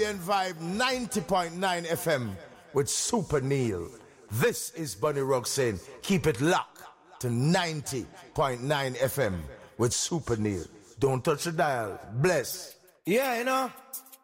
And Vibe 90.9 FM with Super Neil. This is Bunny Rock saying, keep it locked to 90.9 FM with Super Neil. Don't touch the dial. Bless. Yeah, you know.